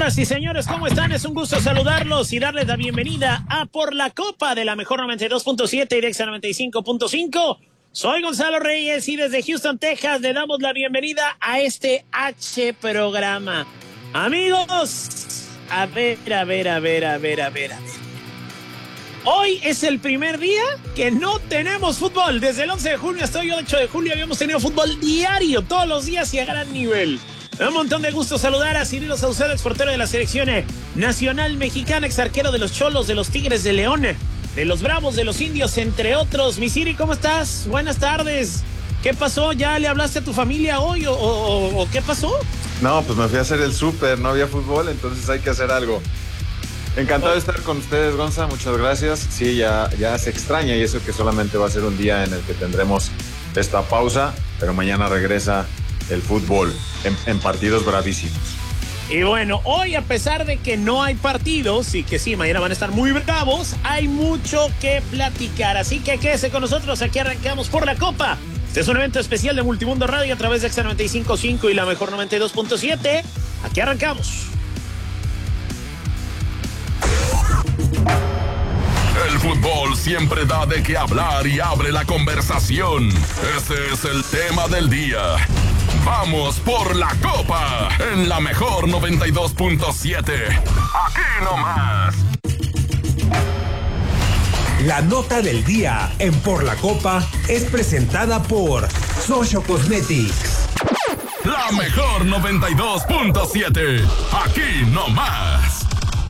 Señoras y señores, ¿cómo están? Es un gusto saludarlos y darles la bienvenida a Por la Copa de la Mejor 92.7 y de Exa 95.5. Soy Gonzalo Reyes y desde Houston, Texas, le damos la bienvenida a este H programa. Amigos, a ver. Hoy es el primer día que no tenemos fútbol. Desde el 11 de junio hasta el 8 de julio habíamos tenido fútbol diario, todos los días y a gran nivel. Me da un montón de gusto saludar a Cirilo Saucedo, exportero de la selección nacional mexicana, exarquero de los Cholos, de los Tigres de León, de los Bravos, de los Indios, entre otros. Mi Siri, ¿cómo estás? Buenas tardes. ¿Qué pasó? ¿Ya le hablaste a tu familia hoy o qué pasó? No, pues me fui a hacer el súper, no había fútbol, entonces hay que hacer algo. Encantado de estar con ustedes, Gonza, muchas gracias. Sí, ya se extraña y eso que solamente va a ser un día en el que tendremos esta pausa, pero mañana regresa el fútbol en partidos bravísimos. Y bueno, hoy a pesar de que no hay partidos y que sí, mañana van a estar muy bravos, hay mucho que platicar. Así que quédese con nosotros, aquí arrancamos Por la Copa. Este es un evento especial de Multimundo Radio a través de Exa 95.5 y la Mejor 92.7. Aquí arrancamos. El fútbol siempre da de qué hablar y abre la conversación. Ese es el tema del día. Vamos por la Copa en la Mejor 92.7. Aquí nomás. La nota del día en Por la Copa es presentada por Socio Cosmetics. La Mejor 92.7. Aquí nomás.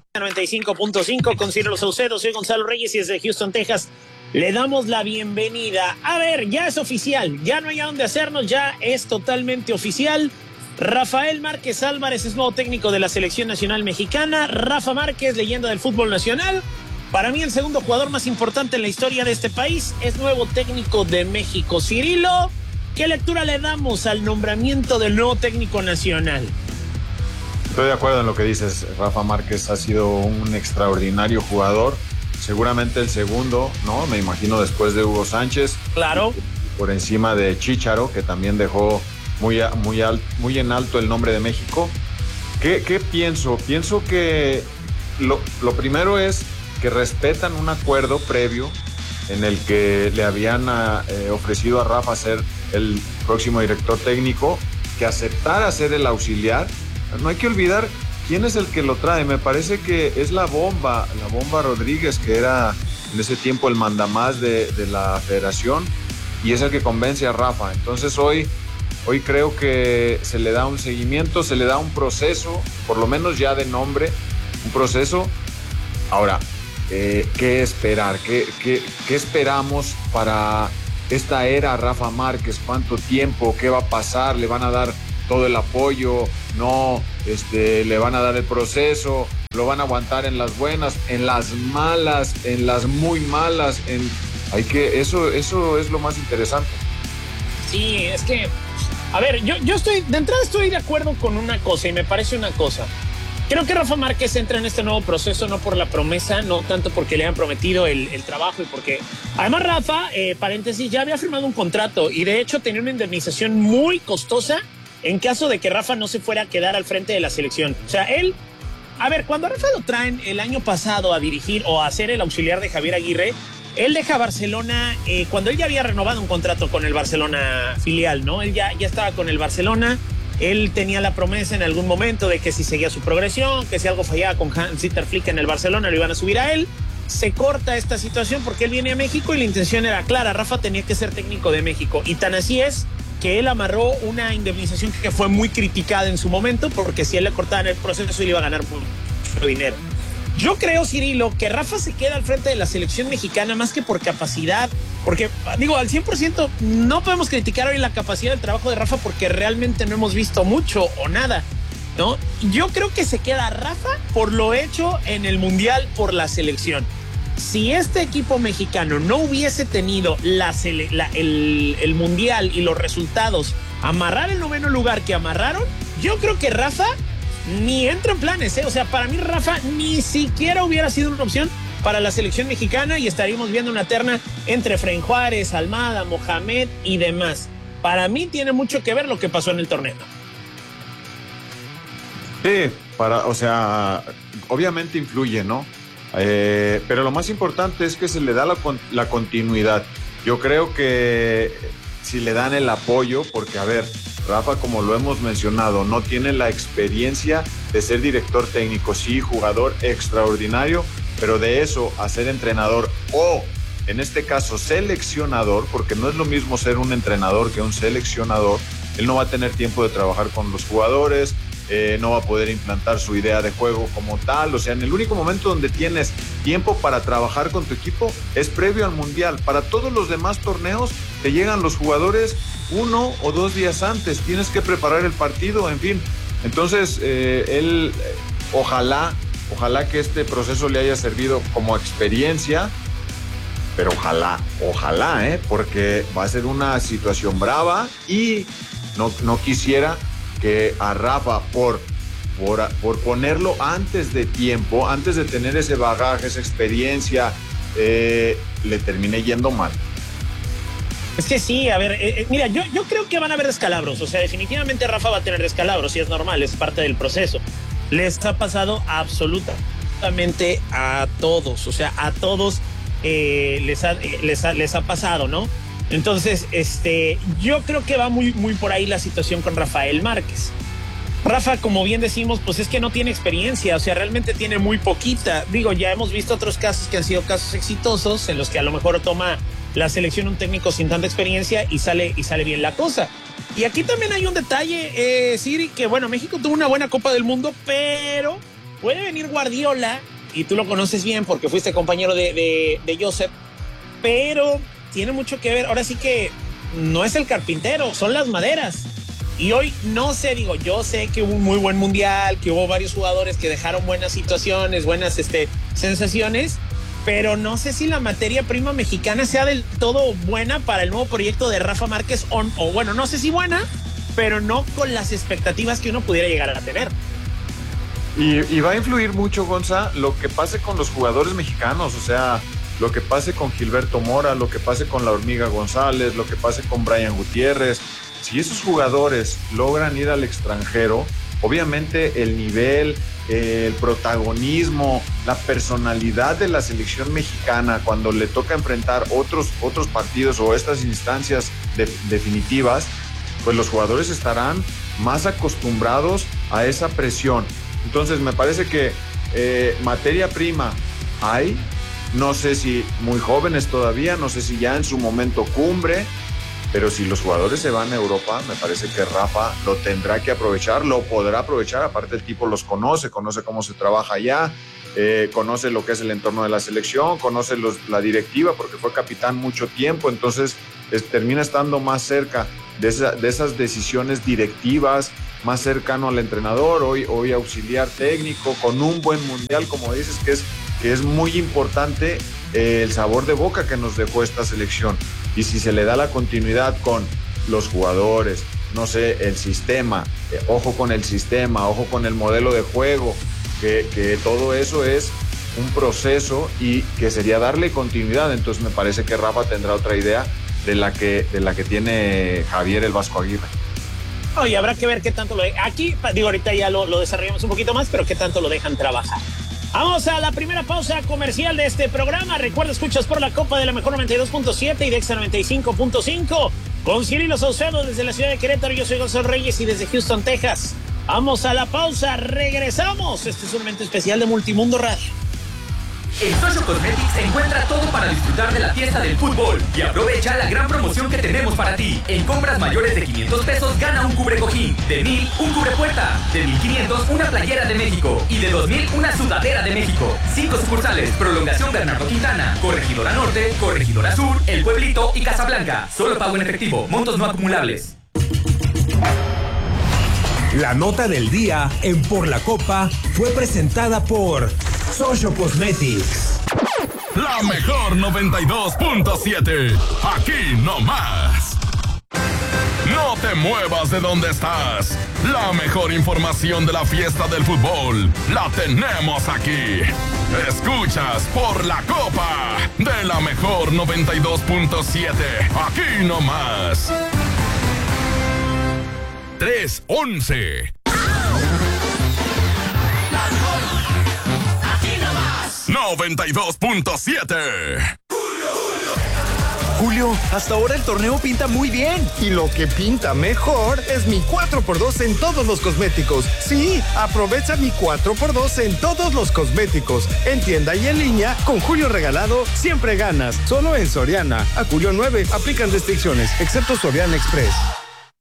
95.5 con Cirilo Saucedo, soy Gonzalo Reyes y desde Houston, Texas le damos la bienvenida. A ver, ya es oficial, ya no hay a dónde hacernos, ya es totalmente oficial. Rafael Márquez Álvarez es nuevo técnico de la selección nacional mexicana. Rafa Márquez, leyenda del fútbol nacional, para mí el segundo jugador más importante en la historia de este país, es nuevo técnico de México. Cirilo, ¿qué lectura le damos al nombramiento del nuevo técnico nacional? Estoy de acuerdo en lo que dices. Rafa Márquez ha sido un extraordinario jugador, seguramente el segundo, ¿no? Me imagino después de Hugo Sánchez. Claro. Por encima de Chícharo, que también dejó muy en alto el nombre de México. ¿Qué pienso? Pienso que lo primero es que respetan un acuerdo previo en el que le habían ofrecido a Rafa ser el próximo director técnico, que aceptara ser el auxiliar. No hay que olvidar quién es el que lo trae. Me parece que es la Bomba Rodríguez, que era en ese tiempo el mandamás de la federación, y es el que convence a Rafa. Entonces hoy creo que se le da un seguimiento, se le da un proceso, por lo menos ya de nombre, un proceso. Ahora, ¿qué esperar? ¿Qué esperamos para esta era Rafa Márquez? ¿Cuánto tiempo? ¿Qué va a pasar? ¿Le van a dar todo el apoyo? No, le van a dar el proceso, lo van a aguantar en las buenas, en las malas, en las muy malas, eso es lo más interesante. Sí, es que, a ver, yo estoy de acuerdo con una cosa y me parece una cosa. Creo que Rafa Márquez entra en este nuevo proceso no por la promesa, no tanto porque le han prometido el trabajo y porque... Además, Rafa, paréntesis, ya había firmado un contrato y de hecho tenía una indemnización muy costosa en caso de que Rafa no se fuera a quedar al frente de la selección. O sea, cuando a Rafa lo traen el año pasado a dirigir o a ser el auxiliar de Javier Aguirre, él deja Barcelona cuando él ya había renovado un contrato con el Barcelona filial, ¿no? Él ya estaba con el Barcelona, él tenía la promesa en algún momento de que si seguía su progresión, que si algo fallaba con Hans-Dieter Flick en el Barcelona, lo iban a subir a él. Se corta esta situación porque él viene a México y la intención era clara, Rafa tenía que ser técnico de México, y tan así es que él amarró una indemnización que fue muy criticada en su mommomento, porque si él le cortaba en el proceso, él iba a ganar mucho dinero. Yo creo, Cirilo, que Rafa se queda al frente de la selección mexicana más que por capacidad, porque, digo, al 100% no podemos criticar hoy la capacidad del trabajo de Rafa porque realmente no hemos visto mucho o nada, ¿no? Yo creo que se queda Rafa por lo hecho en el Mundial por la selección. Si este equipo mexicano no hubiese tenido el Mundial y los resultados, amarrar el 9º lugar que amarraron, yo creo que Rafa ni entra en planes, ¿eh? O sea, para mí Rafa ni siquiera hubiera sido una opción para la selección mexicana y estaríamos viendo una terna entre Efraín Juárez, Almada, Mohamed y demás. Para mí tiene mucho que ver lo que pasó en el torneo. Sí, o sea, obviamente influye, ¿no? Pero lo más importante es que se le da la continuidad. Yo creo que si le dan el apoyo, porque a ver, Rafa, como lo hemos mencionado, no tiene la experiencia de ser director técnico, sí, jugador extraordinario, pero de eso a ser entrenador o, en este caso, seleccionador, porque no es lo mismo ser un entrenador que un seleccionador. Él no va a tener tiempo de trabajar con los jugadores, no va a poder implantar su idea de juego como tal. O sea, en el único momento donde tienes tiempo para trabajar con tu equipo es previo al Mundial. Para todos los demás torneos te llegan los jugadores 1 o 2 días antes, tienes que preparar el partido, en fin. Entonces, él, ojalá que este proceso le haya servido como experiencia, pero ojalá, porque va a ser una situación brava y no quisiera que a Rafa, por ponerlo antes de tiempo, antes de tener ese bagaje, esa experiencia, le termine yendo mal. Es que sí, a ver, mira, yo creo que van a haber descalabros. O sea, definitivamente Rafa va a tener descalabros y es normal, es parte del proceso. Les ha pasado absolutamente a todos, o sea, a todos les ha pasado, ¿no? Entonces, yo creo que va muy, muy por ahí la situación con Rafael Márquez. Rafa, como bien decimos, pues es que no tiene experiencia, o sea, realmente tiene muy poquita. Digo, ya hemos visto otros casos que han sido casos exitosos en los que a lo mejor toma la selección un técnico sin tanta experiencia y sale bien la cosa. Y aquí también hay un detalle, Siri, que bueno, México tuvo una buena Copa del Mundo, pero puede venir Guardiola, y tú lo conoces bien porque fuiste compañero de Josep, pero tiene mucho que ver. Ahora sí que no es el carpintero, son las maderas. Y hoy no sé, digo, yo sé que hubo un muy buen mundial, que hubo varios jugadores que dejaron buenas situaciones, buenas sensaciones, pero no sé si la materia prima mexicana sea del todo buena para el nuevo proyecto de Rafa Márquez, o bueno, no sé si buena, pero no con las expectativas que uno pudiera llegar a tener. Y va a influir mucho, Gonza, lo que pase con los jugadores mexicanos, o sea, lo que pase con Gilberto Mora, lo que pase con la Hormiga González, lo que pase con Brian Gutiérrez. Si esos jugadores logran ir al extranjero, obviamente el nivel, el protagonismo, la personalidad de la selección mexicana cuando le toca enfrentar otros partidos o estas instancias definitivas, pues los jugadores estarán más acostumbrados a esa presión. Entonces me parece que materia prima hay, no sé si muy jóvenes todavía, no sé si ya en su momento cumbre, pero si los jugadores se van a Europa, me parece que Rafa lo tendrá que aprovechar, lo podrá aprovechar. Aparte el tipo los conoce cómo se trabaja allá, conoce lo que es el entorno de la selección, conoce la directiva porque fue capitán mucho tiempo, entonces termina estando más cerca de esas decisiones directivas, más cercano al entrenador, hoy auxiliar técnico, con un buen mundial, como dices, que es muy importante el sabor de boca que nos dejó esta selección. Y si se le da la continuidad con los jugadores, no sé, el sistema, ojo con el sistema, ojo con el modelo de juego, que todo eso es un proceso y que sería darle continuidad. Entonces me parece que Rafa tendrá otra idea de la que tiene Javier el Vasco Aguirre. Y habrá que ver qué tanto aquí, digo, ahorita ya lo desarrollamos un poquito más, pero qué tanto lo dejan trabajar. Vamos a la primera pausa comercial de este programa. Recuerda, escuchas por la Copa de la Mejor 92.7 y de Exa 95.5 con Cirilo Saucedo desde la ciudad de Querétaro. Yo soy Gonzalo Reyes y desde Houston, Texas. Vamos a la pausa, regresamos. Este es un evento especial de Multimundo Radio. En Social Cosmetics encuentra todo para disfrutar de la fiesta del fútbol y aprovecha la gran promoción que tenemos para ti. En compras mayores de 500 pesos gana un cubrecojín, de 1,000 un cubrepuerta, de 1,500 una playera de México y de 2,000 una sudadera de México. 5 sucursales, Prolongación Bernardo Quintana, Corregidora Norte, Corregidora Sur, El Pueblito y Casablanca. Solo pago en efectivo, montos no acumulables. La nota del día en Por la Copa fue presentada por Social Cosmetics. La mejor 92.7. Aquí no más. No te muevas de donde estás. La mejor información de la fiesta del fútbol la tenemos aquí. Escuchas Por la Copa de la mejor 92.7. Aquí no más. 3:11. 92.7. Julio, hasta ahora el torneo pinta muy bien. Y lo que pinta mejor es mi 4x2 en todos los cosméticos. Sí, aprovecha mi 4x2 en todos los cosméticos. En tienda y en línea, con Julio regalado, siempre ganas. Solo en Soriana. A Julio 9, aplican restricciones, excepto Soriana Express.